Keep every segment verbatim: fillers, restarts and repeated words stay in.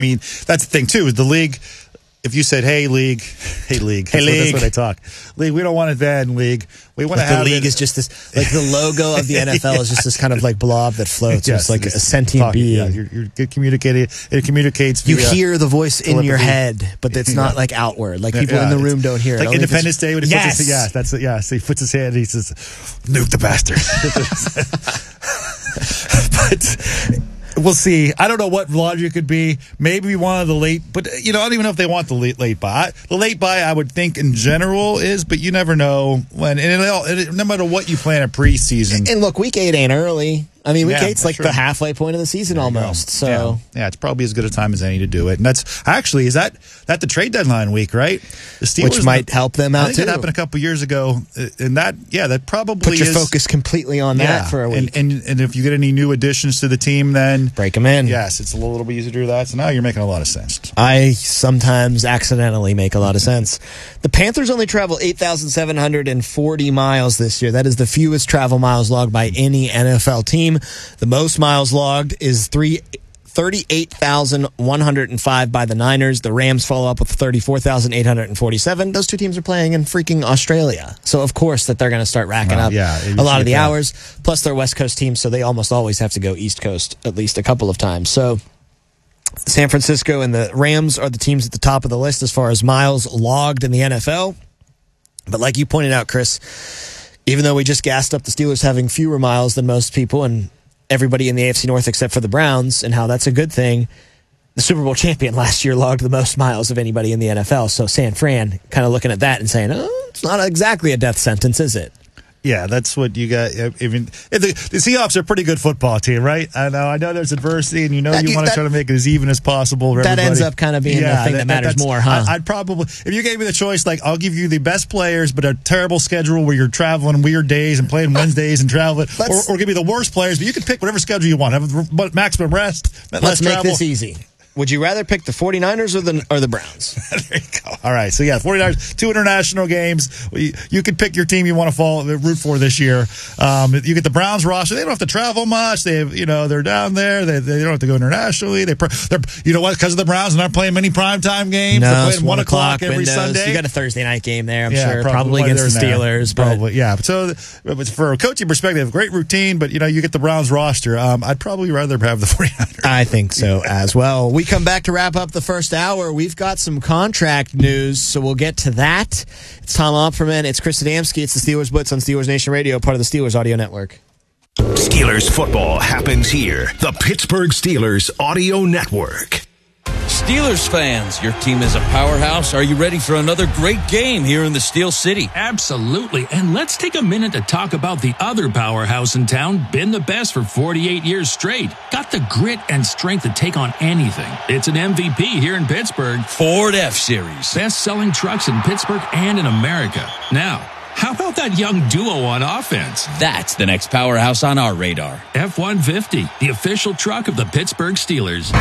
I mean, that's the thing, too, is the league, if you said, hey, league, hey, league, hey, that's, league. What, that's what they talk. League, we don't want it then, league. We want to like have the league it. is just this, like the logo of the N F L is just this kind of like blob that floats. Yes, it's like it's a sentient talking, being. Yeah, you're, you're good communicating. It communicates. You via hear the voice in your telepathy. head, but it's not Yeah. like outward. Like people Yeah, in the it's room don't hear it. Like Only if Independence it's- Day when he yes. puts his, yeah, that's it. Yeah, so he puts his hand and he says, nuke the bastard. But we'll see. I don't know what logic could be. Maybe one of the late, but you know, I don't even know if they want the late, late buy. The late buy, I would think in general is, but you never know when. And it all, it, no matter what you plan a preseason. And look, week eight ain't early. I mean, week Yeah, eight's like sure. the halfway point of the season almost. So yeah. yeah, it's probably as good a time as any to do it. And that's actually is that that the trade deadline week, right? The Steelers, which might help them out I think too. it happened a couple years ago, and that yeah, that probably Put your is, focus completely on that yeah, for a week. And, and and if you get any new additions to the team, then break them in. Yes, it's a little, little bit easier to do that. So now you're making a lot of sense. I sometimes accidentally make a lot of sense. The Panthers only travel eight thousand seven hundred forty miles this year. That is the fewest travel miles logged by any N F L team. The most miles logged is three. thirty-eight thousand one hundred five by the Niners. The Rams follow up with thirty-four thousand eight hundred forty-seven. Those two teams are playing in freaking Australia. So, of course, that they're going to start racking Well, up yeah, a lot of the that. hours. Plus, they're West Coast teams, so they almost always have to go East Coast at least a couple of times. So, San Francisco and the Rams are the teams at the top of the list as far as miles logged in the N F L. But like you pointed out, Chris, even though we just gassed up the Steelers having fewer miles than most people and everybody in the A F C North except for the Browns, and how that's a good thing. The Super Bowl champion last year logged the most miles of anybody in the N F L. So San Fran kind of looking at that and saying, oh, it's not exactly a death sentence, is it? Yeah, that's what you got. Even the, the Seahawks are a pretty good football team, right? I know, I know there's adversity, and you know That- you want to that- try to make it as even as possible. For That everybody. ends up kind of being the thing that matters that's- more, huh? I, I'd probably, if you gave me the choice, like I'll give you the best players, but a terrible schedule where you're traveling weird days and playing Wednesdays and traveling, or, or give me the worst players, but you can pick whatever schedule you want. Have maximum rest, less Let's make travel. this easy. Would you rather pick the 49ers or the or the Browns? There you go. All right. So, yeah, 49ers, two international games. You, you can pick your team you want to follow, root for this year. Um, you get the Browns roster. They don't have to travel much. They have, you know, they're down there. They, they don't have to go internationally. They, they're, you know what? Because of the Browns, they're not playing many primetime games. No, they're it's playing one o'clock every windows. Sunday. You got a Thursday night game there, I'm Yeah, sure. Probably, probably against the they're in there. Steelers. But Probably, yeah. So, but for a coaching perspective, great routine, but, you know, you get the Browns roster. Um, I'd probably rather have the 49ers. I think so as well. We come back to wrap up the first hour. We've got some contract news, so we'll get to that. It's Tom Opperman. It's Chris Adamski. It's the Steelers Blitz on Steelers Nation Radio, part of the Steelers Audio Network. Steelers football happens here. The Pittsburgh Steelers Audio Network. Steelers fans, your team is a powerhouse. Are you ready for another great game here in the Steel City? Absolutely. And let's take a minute to talk about the other powerhouse in town, been the best for forty-eight years straight. Got the grit and strength to take on anything. It's an M V P here in Pittsburgh. Ford F-Series. Best-selling trucks in Pittsburgh and in America. Now, how about that young duo on offense? That's the next powerhouse on our radar. F one fifty, the official truck of the Pittsburgh Steelers.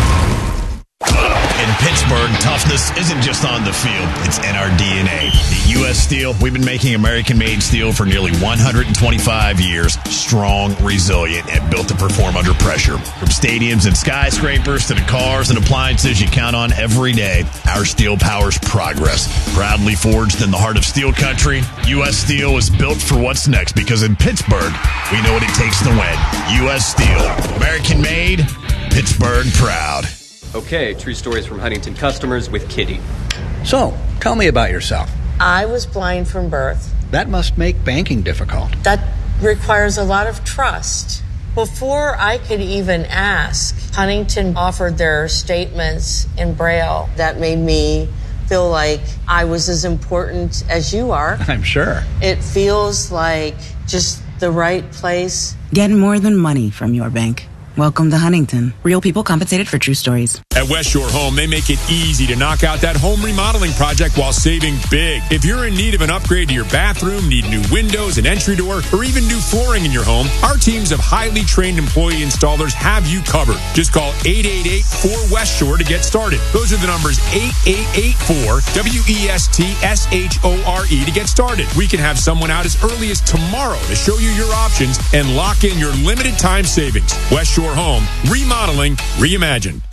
In Pittsburgh, toughness isn't just on the field, it's in our D N A. At U S Steel, we've been making American-made steel for nearly one hundred twenty-five years, strong, resilient, and built to perform under pressure. From stadiums and skyscrapers to the cars and appliances you count on every day, our steel powers progress. Proudly forged in the heart of steel country, U S Steel is built for what's next because in Pittsburgh, we know what it takes to win. U S Steel, American-made, Pittsburgh proud. Okay, true stories from Huntington customers with Kitty. So, tell me about yourself. I was blind from birth. That must make banking difficult. That requires a lot of trust. Before I could even ask, Huntington offered their statements in Braille. That made me feel like I was as important as you are. I'm sure. It feels like just the right place. Get more than money from your bank. Welcome to Huntington. Real people compensated for true stories. At West Shore Home, they make it easy to knock out that home remodeling project while saving big. If you're in need of an upgrade to your bathroom, need new windows, an entry door, or even new flooring in your home, our teams of highly trained employee installers have you covered. Just call eight eight eight four West Shore to get started. Those are the numbers eight eight eight four W E S T S H O R E to get started. We can have someone out as early as tomorrow to show you your options and lock in your limited time savings. West Shore Home, remodeling, reimagined.